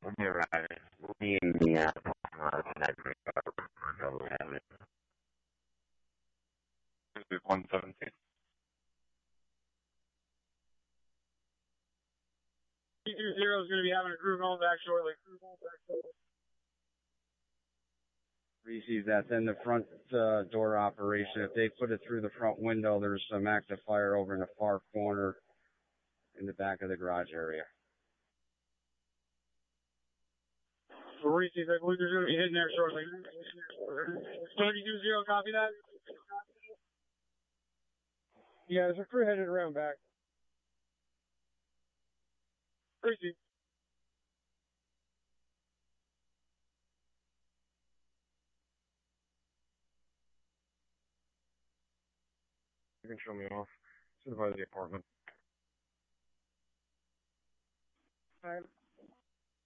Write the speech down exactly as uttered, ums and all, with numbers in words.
be arriving. We'll be in the uh, parking lot of the Nightmare Car. We'll have it. This is one seventeen. T two zero is going to be having a crew going back shortly. Reese's, that's in the front uh, door operation. If they put it through the front window, there's some active fire over in the far corner in the back of the garage area. So Reese's, I believe they're going to be hitting there shortly. thirty-two zero, copy that? Yeah, there's a crew headed around back. Reese's. You can show me off. Supervise the apartment. All right.